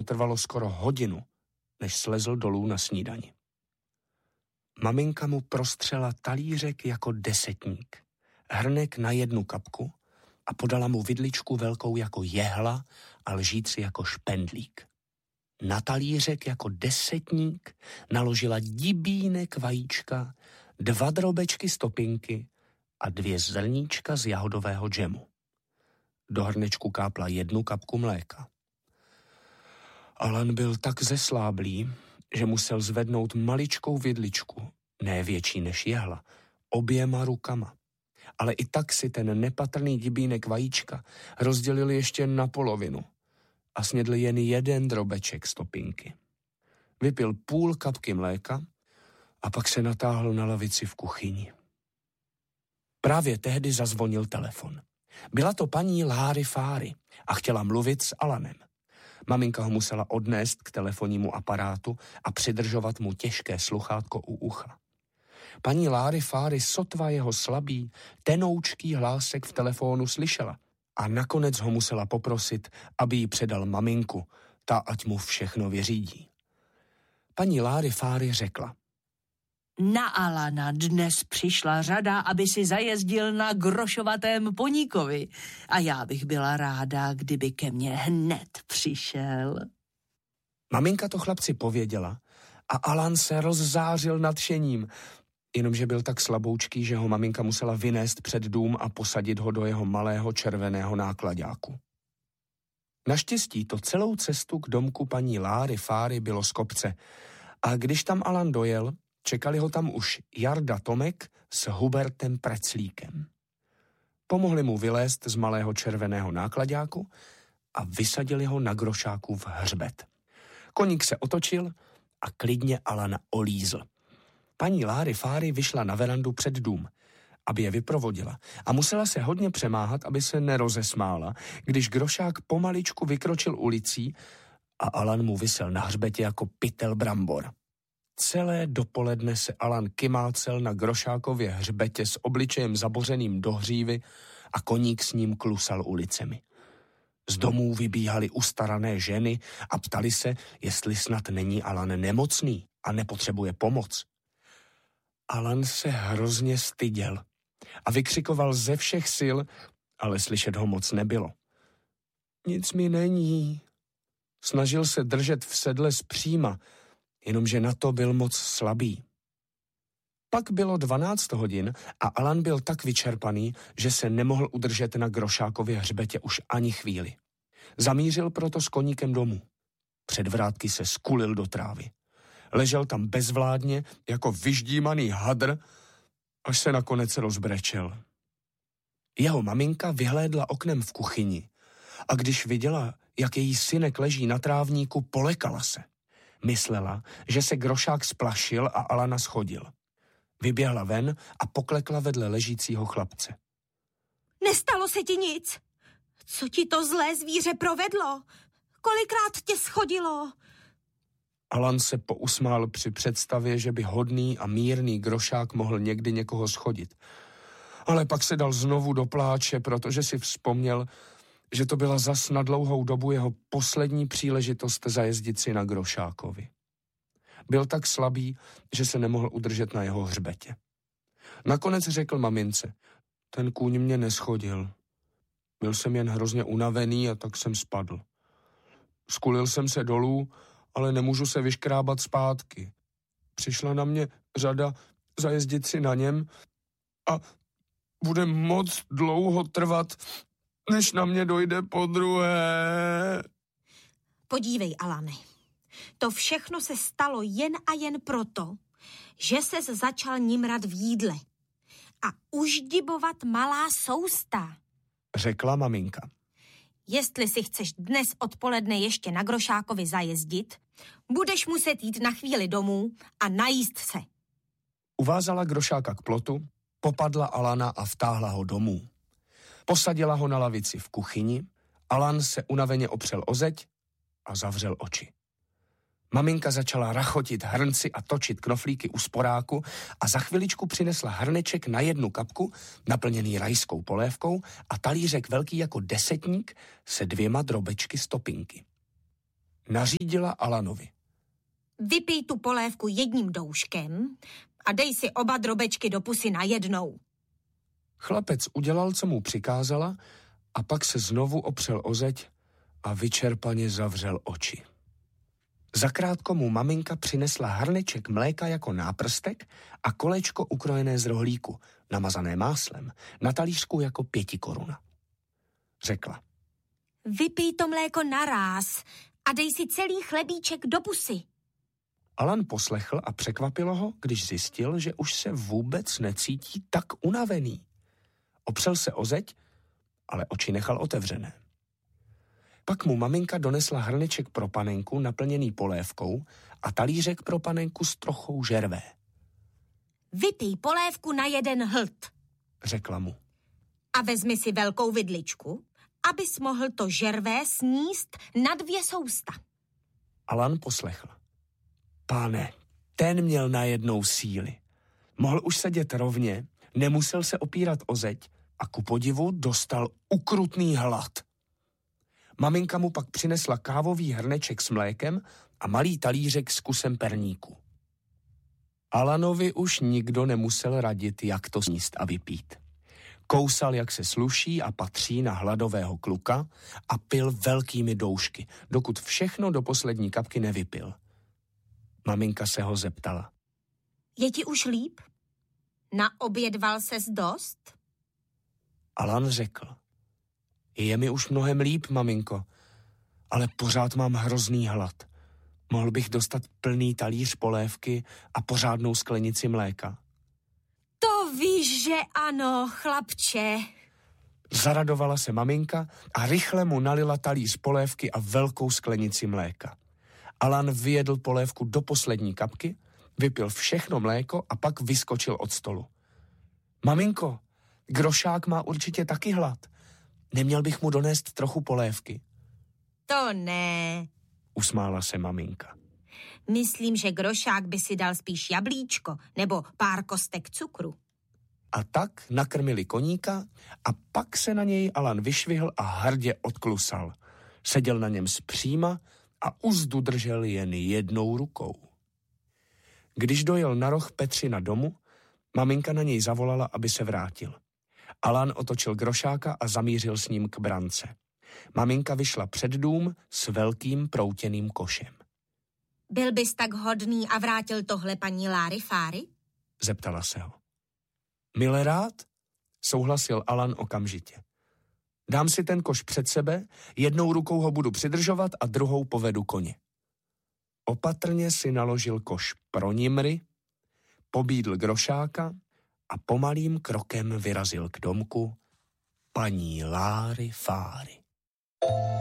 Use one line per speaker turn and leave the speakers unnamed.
trvalo skoro hodinu, než slezl dolů na snídani. Maminka mu prostřela talířek jako desetník, hrnek na 1 kapku a podala mu vidličku velkou jako jehla a lžíci jako špendlík. Na talířek jako desetník naložila dibínek vajíčka, 2 drobečky z topinky a 2 zrníčka z jahodového džemu. Do hrnečku kápla 1 kapku mléka. Alan byl tak zesláblý, že musel zvednout maličkou vidličku, ne větší než jehla, oběma rukama. Ale i tak si ten nepatrný dibínek vajíčka rozdělil ještě na polovinu a snědl jen 1 drobeček z topinky. Vypil půl kapky mléka a pak se natáhl na lavici v kuchyni. Právě tehdy zazvonil telefon. Byla to paní Láry Fáry a chtěla mluvit s Alanem. Maminka ho musela odnést k telefonnímu aparátu a přidržovat mu těžké sluchátko u ucha. Paní Láry Fáry sotva jeho slabý, tenoučký hlásek v telefonu slyšela a nakonec ho musela poprosit, aby jí předal maminku, ta ať mu všechno vyřídí. Paní Láry Fáry řekla:
Na Alana dnes přišla řada, aby si zajezdil na grošovatém poníkovi. A já bych byla ráda, kdyby ke mně hned přišel.
Maminka to chlapci pověděla a Alan se rozzářil nadšením, jenomže byl tak slaboučký, že ho maminka musela vynést před dům a posadit ho do jeho malého červeného náklaďáku. Naštěstí to celou cestu k domku paní Láry Fáry bylo z kopce a když tam Alan dojel, čekali ho tam už Jarda Tomek s Hubertem Preclíkem. Pomohli mu vylézt z malého červeného náklaďáku a vysadili ho na grošákův hřbet. Koník se otočil a klidně Alana olízl. Paní Láry Fáry vyšla na verandu před dům, aby je vyprovodila a musela se hodně přemáhat, aby se nerozesmála, když grošák pomaličku vykročil ulicí a Alan mu visel na hřbetě jako pytel brambor. Celé dopoledne se Alan kymácel na grošákově hřbetě s obličejem zabořeným do hřívy a koník s ním klusal ulicemi. Z domů vybíhaly ustarané ženy a ptali se, jestli snad není Alan nemocný a nepotřebuje pomoc. Alan se hrozně styděl a vykřikoval ze všech sil, ale slyšet ho moc nebylo. Nic mi není. Snažil se držet v sedle zpříma, jenomže na to byl moc slabý. Pak bylo 12 hodin a Alan byl tak vyčerpaný, že se nemohl udržet na grošákově hřbetě už ani chvíli. Zamířil proto s koníkem domů. Před vrátky se skulil do trávy. Ležel tam bezvládně, jako vyždímaný hadr, až se nakonec rozbrečel. Jeho maminka vyhlédla oknem v kuchyni a když viděla, jak její synek leží na trávníku, polekala se. Myslela, že se grošák splašil a Alana shodil. Vyběhla ven a poklekla vedle ležícího chlapce.
Nestalo se ti nic? Co ti to zlé zvíře provedlo? Kolikrát tě schodilo?
Alan se pousmál při představě, že by hodný a mírný grošák mohl někdy někoho schodit. Ale pak se dal znovu do pláče, protože si vzpomněl, že to byla zas na dlouhou dobu jeho poslední příležitost zajezdit si na grošákovi. Byl tak slabý, že se nemohl udržet na jeho hřbetě. Nakonec řekl mamince: ten kůň mě neschodil. Byl jsem jen hrozně unavený a tak jsem spadl. Skulil jsem se dolů, ale nemůžu se vyškrábat zpátky. Přišla na mě řada zajezdit si na něm a bude moc dlouho trvat, než na mě dojde podruhé.
Podívej, Alane, to všechno se stalo jen a jen proto, že ses začal nimrat v jídle a uždibovat malá sousta,
řekla maminka.
Jestli si chceš dnes odpoledne ještě na grošákovi zajezdit, budeš muset jít na chvíli domů a najíst se.
Uvázala grošáka k plotu, popadla Alana a vtáhla ho domů. Posadila ho na lavici v kuchyni, Alan se unaveně opřel o zeď a zavřel oči. Maminka začala rachotit hrnci a točit knoflíky u sporáku a za chviličku přinesla hrneček na 1 kapku, naplněný rajskou polévkou a talířek velký jako desetník se 2 drobečky z topinky. nařídila Alanovi.
Vypij tu polévku jedním douškem a dej si oba drobečky do pusy najednou.
Chlapec udělal, co mu přikázala, a pak se znovu opřel o zeď a vyčerpaně zavřel oči. Zakrátko mu maminka přinesla hrneček mléka jako náprstek a kolečko ukrojené z rohlíku, namazané máslem, na talířku jako 5 koruna. Řekla.
Vypij to mléko naráz a dej si celý chlebíček do pusy.
Alan poslechl a překvapilo ho, když zjistil, že už se vůbec necítí tak unavený. Opřel se o zeď, ale oči nechal otevřené. Pak mu maminka donesla hrneček pro panenku naplněný polévkou a talířek pro panenku s trochou žervé.
Vypij polévku na 1 hltť,
řekla mu.
A vezmi si velkou vidličku, abys mohl to žervé sníst na 2 sousta.
Alan poslechl. Páne, ten měl najednou síly. Mohl už sedět rovně, nemusel se opírat o zeď a ku podivu dostal ukrutný hlad. Maminka mu pak přinesla kávový hrneček s mlékem a malý talířek s kusem perníku. Alanovi už nikdo nemusel radit, jak to sníst a vypít. Kousal, jak se sluší a patří na hladového kluka a pil velkými doušky, dokud všechno do poslední kapky nevypil. Maminka se ho zeptala.
Je ti už líp? Naobědval ses dost?
Alan řekl. Je mi už mnohem líp, maminko, ale pořád mám hrozný hlad. Mohl bych dostat plný talíř polévky a pořádnou sklenici mléka?
To víš, že ano, chlapče.
Zaradovala se maminka a rychle mu nalila talíř polévky a velkou sklenici mléka. Alan vyjedl polévku do poslední kapky, vypil všechno mléko a pak vyskočil od stolu. Maminko, Grošák má určitě taky hlad. Neměl bych mu donést trochu polévky?
To ne,
usmála se maminka.
Myslím, že Grošák by si dal spíš jablíčko nebo pár kostek cukru.
A tak nakrmili koníka a pak se na něj Alan vyšvihl a hrdě odklusal. Seděl na něm zpříma a uzdu držel jen 1 rukou. Když dojel na roh Petřina domu, maminka na něj zavolala, aby se vrátil. Alan otočil Grošáka a zamířil s ním k brance. Maminka vyšla před dům s velkým proutěným košem.
Byl bys tak hodný a vrátil tohle paní Láry Fáry?
Zeptala se ho. Mile rád, souhlasil Alan okamžitě. Dám si ten koš před sebe, 1 rukou ho budu přidržovat a druhou povedu koně. Opatrně si naložil koš pro nimry, pobídl Grošáka a pomalým krokem vyrazil k domku paní Láry Fáry.